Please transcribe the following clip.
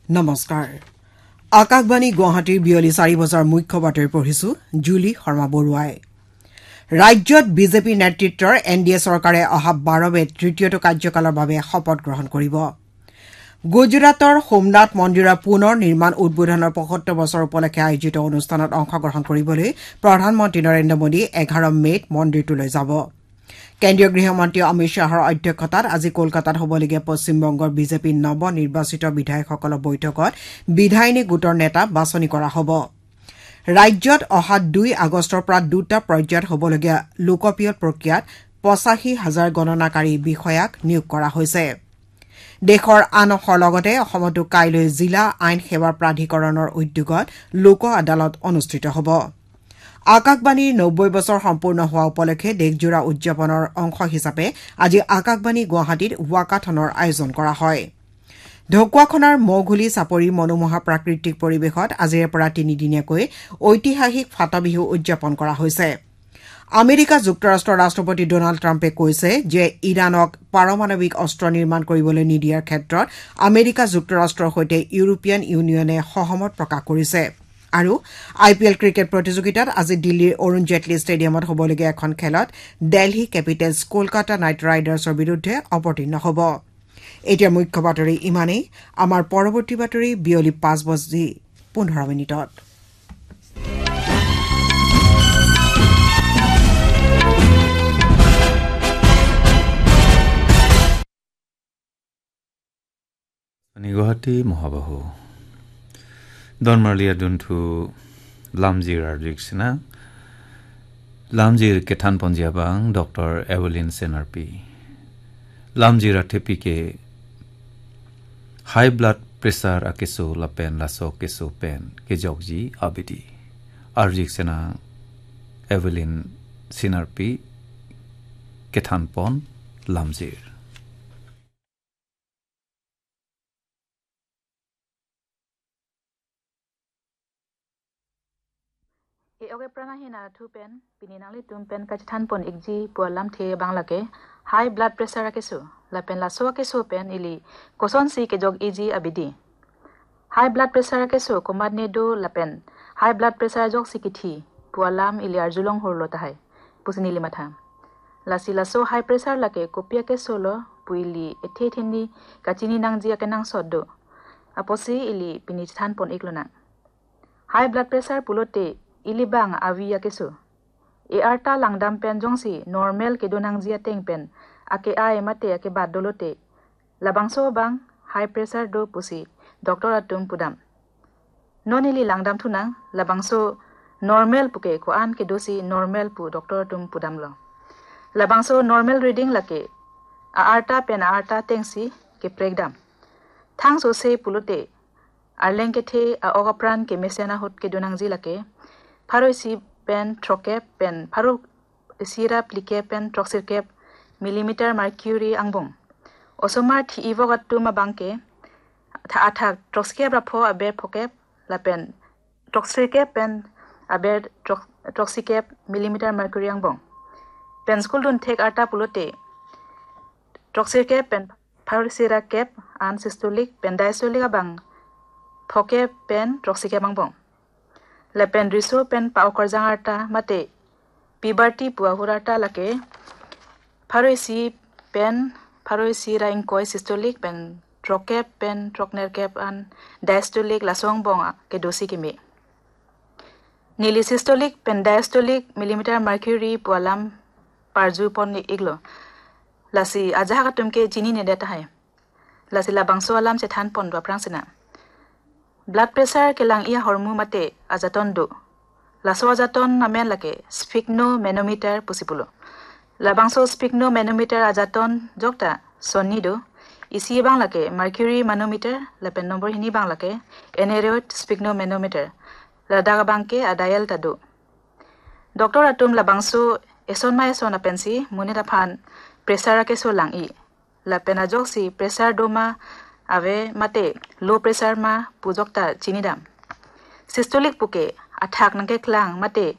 নমস্কাৰ আকাশবাণী গুৱাহাটীৰ বিয়লি 4 বজাৰ মুখ্য বাতৰি পঢ়িছো জুলি শৰ্মা বৰুৱাই ৰাজ্যত বিজেপি নেতৃত্বৰ এনডিএ চৰকাৰে অহা 12 তৃতীয়টো কাৰ্যকালৰ বাবে শপত গ্ৰহণ কৰিব গুজৰাটৰ সোমনাথ মন্দিৰৰ পুনৰ নিৰ্মাণ উদ্বোধনৰ 75 বছৰ উপলক্ষে আয়োজিত অনুষ্ঠানত অংশগ্ৰহণ কৰিবলৈ প্ৰধানমন্ত্ৰী নৰেন্দ্ৰ মোদী 11 মেত মন্দিৰটোলৈ যাব কেন্দ্ৰীয় গৃহমন্ত্ৰী অমিত শ্বাহৰ অধ্যক্ষতাত আজি কলকাতাত হ'বলগীয়া পশ্চিমবংগৰ বিজেপি নৱ নিৰ্বাচিত বিধায়কসকলৰ বৈঠকত বিধায়িনী গোটৰ নেতা বাছনি কৰা হ'ব ৰাজ্যত অহা 2 আগষ্টৰ পৰা দুটা পৰ্যায়ত হ'বলগীয়া লোকপিয়ল প্ৰক্ৰিয়াত ৮৫,০০০ গণনাকাৰী বিষয়াক নিয়োগ কৰা হৈছে দেশৰ আন অংশৰ লগতে অসমতো কাইলৈ জিলা আইন সেৱাৰ প্ৰাধিকৰণৰ উদ্যোগত লোক আদালত অনুষ্ঠিত হ'ব আকাশবাণীৰ 90 বছৰ সম্পূৰ্ণ হোৱা উপলক্ষে দেশজোৰা উদযাপনৰ অংশ হিচাপে আজি আকাশবাণী গুৱাহাটীত ৱাকাথনৰ আয়োজন কৰা হয় ঢকুৱাখনাৰ মৌঘুলি চাপৰিৰ মনোমোহা প্ৰাকৃতিক পৰিৱেশত আজিৰে পৰা তিনিদিনীয়াকৈ ঐতিহাসিক ফাটবিহু উদযাপন কৰা হৈছে আমেৰিকা যুক্তৰাষ্ট্ৰৰ ৰাষ্ট্ৰপতি ডোনাল্ড ট্ৰাম্পে কৈছে যে ইৰাণক পাৰমাণৱিক অস্ত্ৰ নিৰ্মাণ কৰিবলৈ নিদিয়াৰ ক্ষেত্ৰত আমেৰিকা যুক্তৰাষ্ট্ৰৰ সৈতে ইউৰোপীয়ান ইউনিয়নে সহমত প্ৰকাশ কৰিছে আৰু আইপিএল ক্ৰিকেট প্ৰতিযোগিতাত আজি দিল্লীৰ অৰুণ জেটলী ষ্টেডিয়ামত হ'বলগীয়া এখন খেলত দিল্লী কেপিটেলছ কলকাতা নাইট ৰাইডাৰ্ছৰ বিৰুদ্ধে অৱতীৰ্ণ হ'ব এতিয়া মুখ্য বাতৰি ইমানেই আমাৰ পৰৱৰ্তী বাতৰি বিয়লি 5:15 গুৱাহাটী মহাবাহু দনমাৰলিয়া দুনথু লামজিৰ আৰ্জিকসিনা লামজিৰ কেথান পঞ্জিয়াবাং ডক্টৰ এভেলিন সেনারপি লামজিৰ আথেপিকে হাই blood pressure আকেছো লাপেন Lasso কেছো PAN কেজকজি Abidi আৰ্জিকসিনা Evelyn সেনারপি কেথান পন লামজিৰ Oke pranahina thupen pininangli tumpen kacithan pon ikji pualam the banglake high blood pressure akesu lapen laso akesu pen ili koson si ke jog iji abidi high blood pressure akesu komadne do lapen high blood pressure jog sikithi pualam ili arjulong horlo tahai pusinili matha lasi laso high pressure lake kopia ke solo puili ethe thendi kachini nangji akenang soddo aposi ili pinithan pon iklona high blood pressure pulote ilibang avia kesu e arta langdam pen jongsi normal ke donang jia teng pen ake ai mate ake badolote labangso bang high pressure do pusi doctor atum pudam nonili langdam thunang labangso normal puke ko an ke dosi normal pu doctor atum pudam lo labangso normal reading lake a arta pen arta tengsi ke pregdam thang so se pulote arleng ke the a ogapran ke mesena hot ke donang ji lake Pharo si pen trokep pen pharo sira plike pen troxirkep millimeter mercury angbong osomar thi ivogattu ma bangke tha athak troxkep rapho aber phokep la pen troxirkep pen aber troxikep millimeter mercury angbong pen school dun thek arta pulote troxirkep pen pharo sira kep an systolic pen diastolic abang phokep pen troxikep angbong Lepen riso pen pau korjang arta mate puberty puahurata lake pharoisi pen pharoisi raing koi systolic pen trokep pen trokner kep an diastolic lasong bong ke dosi kimi nili systolic pen diastolic millimeter mercury pualam parju pon iglo lasi ajaha tumke jini ne data hai lasi labangso alam se than pon do prangsina blood pressure kelang ia hormu mate ajaton do laso ajaton namen lake sphygmomanometer pusipulo labangso sphygmomanometer ajaton jokta sonni do isi bang lake mercury manometer lapen number hini bang lake eneroid sphygmomanometer ladaga bangke adayal tado doctor atum labangso eson mai son apensi munira phan pressure ke so lang i lapen ajoksi pressure doma ave mate low pressure ma pujokta chinidam systolic puke athak nangke klang mate